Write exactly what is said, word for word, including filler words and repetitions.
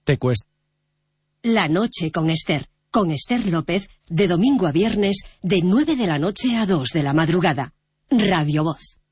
te cuesta. La noche con Esther, con Esther López, de domingo a viernes, de nueve de la noche a dos de la madrugada. Radio Voz.